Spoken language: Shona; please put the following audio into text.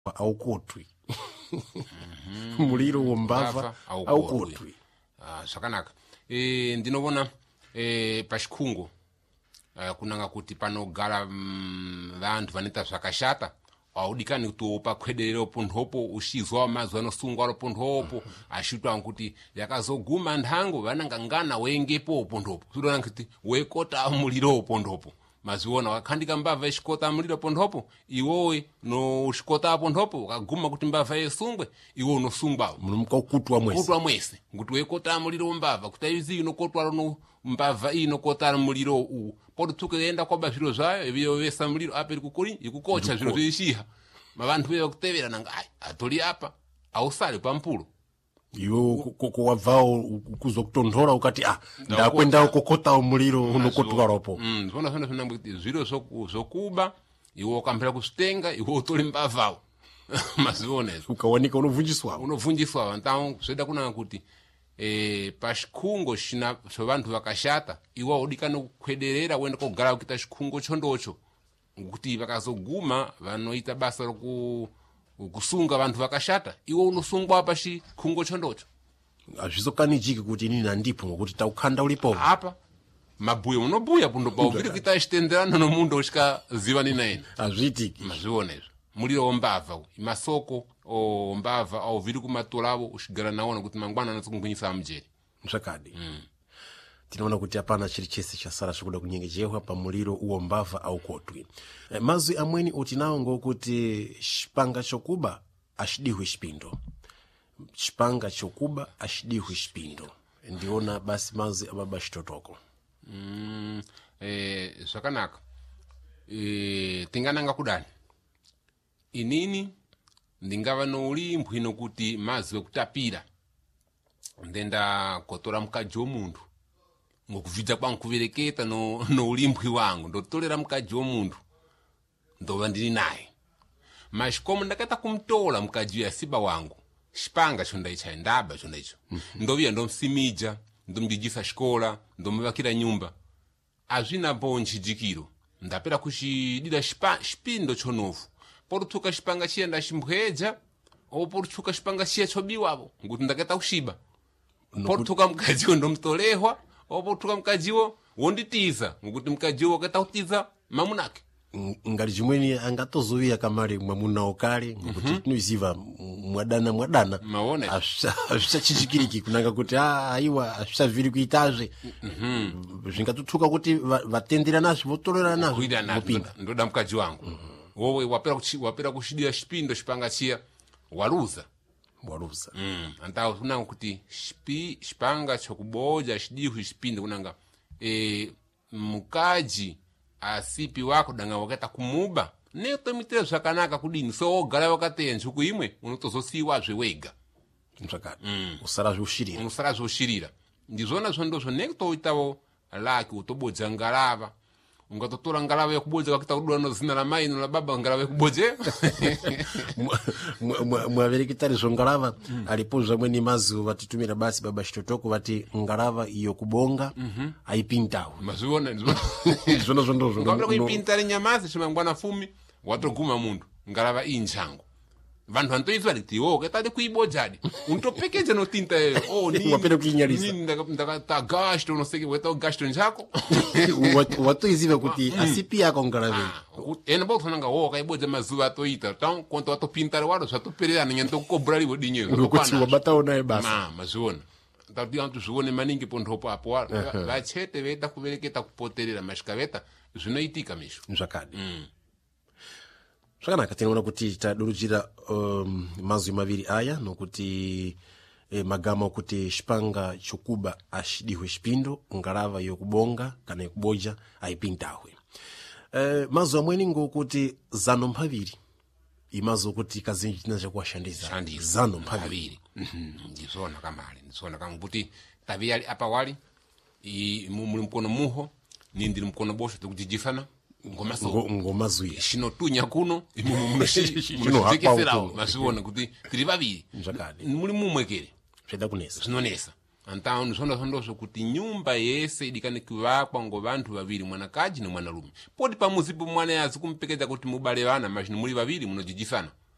pa aukotwi. Muliro wombava aukotwi. Zvakanaka. Ndinoona pachikungo kunanga kuti panogara vantu vanoita zvakashata audikani kuti wopa kwederero pondopo ushizwa mazuva anosungwa pondopo ashitwa kuti yakazoguma ndango vananga ngana wengepo pondopo tudona kuti wekota muliro pondopo maziona wakandika mbava ishikota muliro pondopo iwowe no ushikota pondopo wakaguma kuti mbava yesungwe iwo unosungwa munomukutwa mwese kuti wekota muliro mbava kuti izi inokotwa no mbava inokota muliro u pode tukaenda kwaba zviro zvayo eviyovesa muliro aperi kukuri ikukocha zviro zvishiha mavantu vekutevera nanga atori apa ausale pampulo iwo kuwabvao kuzokutonhora ukati ndakwenda ukokota umuliro unokotwa ropo zvona zvinamba kuti zviro zokuba iwo ukampera kuzvitenga iwo utori mbavao mazivonezvo ukawanika unovunjiswa então zvoda kunanga kuti pachikungo zvevantu vakashata iwo udikana kukwederera uenda kogara kuita chikungo chondocho kuti vakazoguma vanoita basa rokusunga vantu vakashata iwo unosungwa pachikungo chondocho hazvizokanijiki kuti inini handipo ngokuti taukhanda ulipo apa mabhuyo unobhuya pundopa uviri kuita achitenderana nomundu uchikaziva ninaeni hazviitiki mazvionezvo muliro wombavha masoko ombavha auviri kumatolavo ushigara naona kuti mangwana anotokungwinyisa mujeri zvakadi tinoona kuti hapana chiri chese chasara chokuda kunyengejerwa pamuliro uwo mbavha aukotwi. Mazwi amweni otinawo ngokuti chipanga chokuba ashidihwe chipindo. Chipanga chokuba ashidihwe chipindo. Ndiona basi mazwi ababa chitotoko. Zvakanaka. Tingananga kudani. Inini ndingava noulimbwi nokuti mazwi ekutapira. Ndenda kotora mukadzi womundu. Ngokuvita kwangu kuvereketa noulimbwi wangu ndotolera mukadzi womundu ndova ndiri naye mas como ndakaita kumtola mukadzi yasiba wangu chipanga chondaicha ndaba chondaicho ndoviya ndomsimija ndomujijisa xikola ndomuvakira nyumba azvina bonchidikiro ndapera kuchidida chipindo chonofu porutsuka chipanga chiya ndachimbweja ou porutsuka chipanga chiya chobiwavo nguti ndakaita kushiba porutsuka mukadziwo ndomutolehwa opotuka mkadziwo wonditiza ngokuti mkadziwo wakaita kutiza mamunake ngati chimweni angatozoviya kamari mwamuna okale ngokuti tinoziva mwadana maona azvichachichikiriki kunanga kuti aiwa azvichaviri kuitazve zvingatutsuka kuti vatendera nazvo votorera nazvo vopinda ndoda mukadzi wangu wowe wapera kushidira chipindo chipanga chiya waluza anta kunanga kuti chipanga chokuboja chidihwe chipindo kunanga mukadzi asipi wako danga wakaita kumuba netomitira zvakanaka kudini so ogara wakateya njuku imwe unotozosiiwazve wega zvakati usara zvoshirira ndizvona zvondozvo nekutoitawo laki utoboja ngarava ungatotora ngarava yekuboja kakuita kudura nozina ramai nolababa ngarava yekuboje mwaverekitari zvongarava alipo zvamweni mazuva vatitumira basi baba chitotoko vati ngarava iyo kubonga haipintawo mazviona zvona zvondozvo ngavira kuipintari nyamazi chimangwana fumi watoguma mundu ngarava iyi nchango vantu vanotoitwa kuti iwo ukatade kuibojadi unotopekeja notinta yeyo wapere kuinyarisa ndakatagashto unoseke weta ugashto njako watoiziva kuti asipi yako ngarave ene bokufananga wo wakaiboja mazuva atoita tan konto watopintari waro zvatopererana nyandokukobhura livo dinyezo ngokuti wabatawo naye basa mazviona tati vantu zvione maningi pondopo apo vachete veida kuvereketa kupoterera masvika veta zvinoitika misho zvakadi zvakanaka tinoona kuti tadurudzira mazwi maviri aya nokuti magama okuti chipanga chokuba ashidihwe chipindo ngarava yokubonga kana yokuboja aipintahwe mazwi amweni ngokuti zano mphaviri imazo kuti kazinji tina chakuwashandiza zano mphaviri ndizona kamali ndizona kanguti taviyali apa wali muli mkono muho nindiri mkono bosho tikujijifana ngomazwi shinotunya kuno munoshikisirawo mazviona kuti tiri vaviri muli mumwekere zveda kunesa zvinonesa antao zvondozvo kuti nyumba yese idikane kuvakwa ngovantu vaviri mwanakadzi nemwanarume poti pamuzipo mwana yazi kumpekedza kuti mubale vana mashino muri vaviri munojijisana